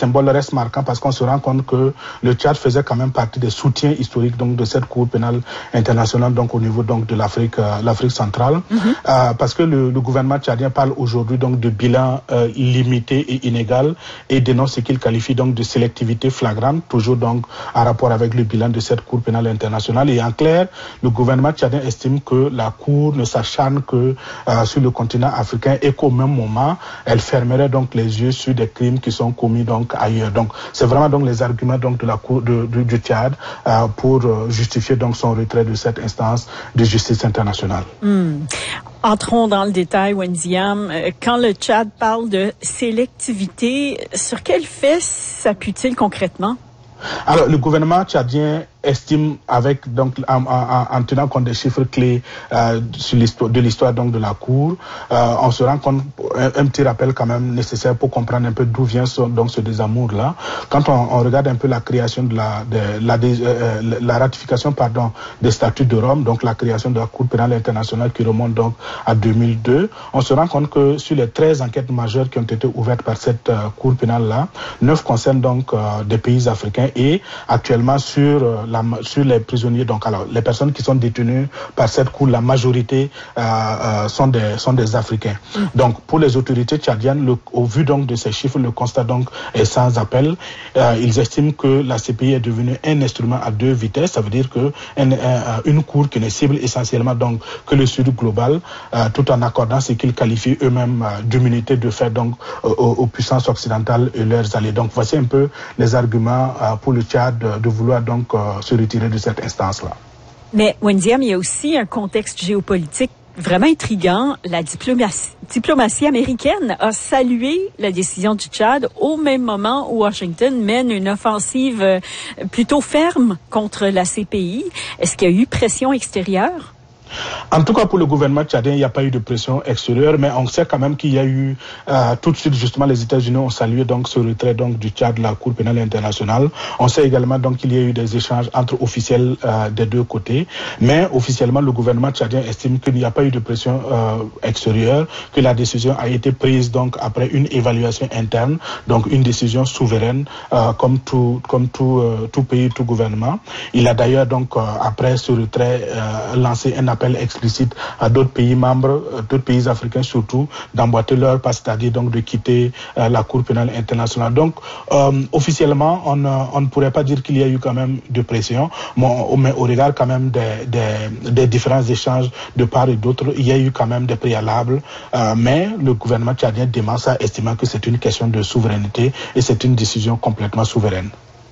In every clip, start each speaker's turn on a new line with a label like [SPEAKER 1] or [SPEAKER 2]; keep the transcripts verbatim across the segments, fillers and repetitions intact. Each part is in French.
[SPEAKER 1] symbole reste marquant parce qu'on se rend compte que le Tchad faisait quand même partie des soutiens historiques donc de cette Cour pénale internationale donc au niveau donc de l'Afrique, euh, l'Afrique centrale, mm-hmm. euh, parce que le, le gouvernement tchadien parle aujourd'hui donc de bilan euh, illimité et inégal et dénonce ce qu'il qualifie donc de sélectivité flagrante, toujours donc en rapport avec le bilan de cette Cour pénale internationale. Et en clair, le gouvernement tchadien estime que la Cour ne s'acharne que euh, sur le continent africain et qu'au même moment, elle fermerait donc les yeux sur des crimes qui sont commis donc ailleurs. Donc c'est vraiment donc les arguments donc de la Cour de, de, du Tchad euh, pour euh, justifier donc son retrait de cette instance de justice internationale.
[SPEAKER 2] Mm. Entrons dans le détail, Wendiam. Quand le Tchad parle de sélectivité, sur quel fait s'appuie-t-il concrètement?
[SPEAKER 1] Alors, le gouvernement tchadien estime, avec donc en, en, en tenant compte des chiffres clés euh, sur l'histoire de l'histoire donc de la Cour, euh, on se rend compte un, un petit rappel quand même nécessaire pour comprendre un peu d'où vient ce, donc ce désamour là. Quand on, on regarde un peu la création de la de, la, de, euh, la ratification pardon des statuts de Rome, donc la création de la Cour pénale internationale qui remonte donc à deux mille deux, on se rend compte que sur les treize enquêtes majeures qui ont été ouvertes par cette euh, Cour pénale là, neuf concernent donc euh, des pays africains et actuellement sur euh, La, sur les prisonniers, donc alors les personnes qui sont détenues par cette cour, la majorité euh, euh, sont des sont des Africains. Mm. Donc pour les autorités tchadiennes, le, au vu donc de ces chiffres, le constat donc est sans appel. Euh, ils estiment que la C P I est devenue un instrument à deux vitesses. Ça veut dire que un, un, une cour qui ne cible essentiellement donc que le Sud global, euh, tout en accordant ce qu'ils qualifient eux-mêmes euh, d'immunité de fait donc euh, aux, aux puissances occidentales et leurs alliés. Donc voici un peu les arguments euh, pour le Tchad de, de vouloir donc euh, se retirer de cette instance-là.
[SPEAKER 2] Mais Wendiam, il y a aussi un contexte géopolitique vraiment intriguant. La diplomatie, diplomatie américaine a salué la décision du Tchad au même moment où Washington mène une offensive plutôt ferme contre la C P I. Est-ce qu'il y a eu pression extérieure?
[SPEAKER 1] En tout cas, pour le gouvernement tchadien, il n'y a pas eu de pression extérieure, mais on sait quand même qu'il y a eu euh, tout de suite, justement, les États-Unis ont salué donc ce retrait donc du Tchad de la Cour pénale internationale. On sait également donc qu'il y a eu des échanges entre officiels euh, des deux côtés, mais officiellement, le gouvernement tchadien estime qu'il n'y a pas eu de pression euh, extérieure, que la décision a été prise donc après une évaluation interne, donc une décision souveraine, euh, comme tout comme tout euh, tout pays, tout gouvernement. Il a d'ailleurs donc euh, après ce retrait euh, lancé un appel explicite à d'autres pays membres, d'autres pays africains surtout, d'emboîter leur pas, c'est-à-dire donc de quitter euh, la Cour pénale internationale. Donc, euh, officiellement, on, on ne pourrait pas dire qu'il y a eu quand même de pression, mais au regard quand même des, des, des différents échanges de part et d'autre, il y a eu quand même des préalables, euh, mais le gouvernement tchadien dément ça, estimant que c'est une question de souveraineté et c'est une décision complètement souveraine.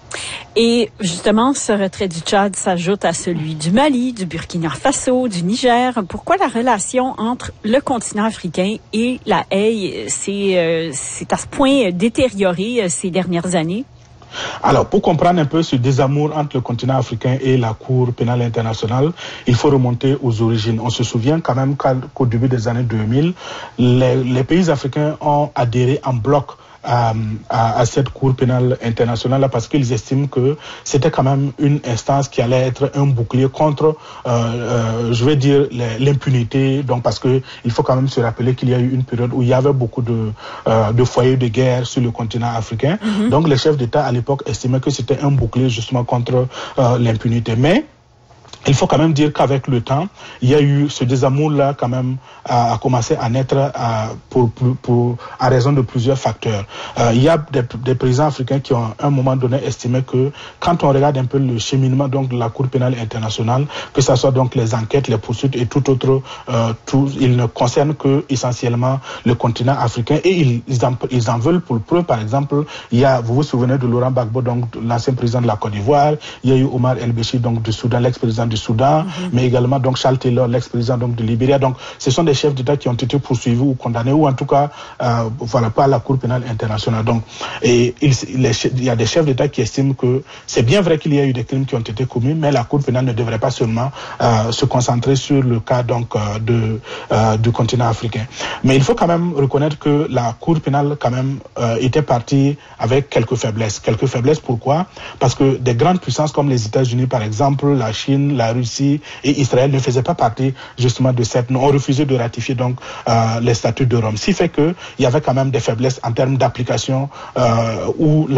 [SPEAKER 2] Et justement, ce retrait du Tchad s'ajoute à celui du Mali, du Burkina Faso, du Niger. Pourquoi la relation entre le continent africain et la Haye s'est euh, à ce point détériorée euh, ces dernières années?
[SPEAKER 1] Alors, pour comprendre un peu ce désamour entre le continent africain et la Cour pénale internationale, il faut remonter aux origines. On se souvient quand même qu'au début des années deux mille, les, les pays africains ont adhéré en bloc À, à, à cette Cour pénale internationale parce qu'ils estiment que c'était quand même une instance qui allait être un bouclier contre, euh, euh, je vais dire, l'impunité. Donc parce que il faut quand même se rappeler qu'il y a eu une période où il y avait beaucoup de, euh, de foyers de guerre sur le continent africain. Mm-hmm. Donc les chefs d'État à l'époque estimaient que c'était un bouclier justement contre euh, l'impunité. Mais il faut quand même dire qu'avec le temps, il y a eu ce désamour-là quand même a, a commencé à naître à, pour, pour, pour, à raison de plusieurs facteurs. Euh, il y a des, des présidents africains qui ont à un moment donné estimé que quand on regarde un peu le cheminement donc de la Cour pénale internationale, que ce soit donc les enquêtes, les poursuites et tout autre, euh, tout, ils ne concernent que essentiellement le continent africain et ils, ils, en, ils en veulent pour le preuve. Par exemple, il y a, vous vous souvenez de Laurent Gbagbo, donc l'ancien président de la Côte d'Ivoire, il y a eu Omar El-Béchir donc du Soudan, l'ex-président du Soudan, mm-hmm. mais également donc Charles Taylor, l'ex-président donc de Libéria. Donc, ce sont des chefs d'État qui ont été poursuivis ou condamnés, ou en tout cas, euh, voilà, par la Cour pénale internationale. Donc, et il, les, il y a des chefs d'État qui estiment que c'est bien vrai qu'il y a eu des crimes qui ont été commis, mais la Cour pénale ne devrait pas seulement euh, se concentrer sur le cas donc euh, de euh, du continent africain. Mais il faut quand même reconnaître que la Cour pénale quand même euh, était partie avec quelques faiblesses. Quelques faiblesses, pourquoi? Parce que des grandes puissances comme les États-Unis, par exemple, la Chine, la Russie et Israël ne faisaient pas partie justement de cette, ont refusé de ratifier donc euh, les statuts de Rome. Ce qui fait que il y avait quand même des faiblesses en termes d'application euh, où la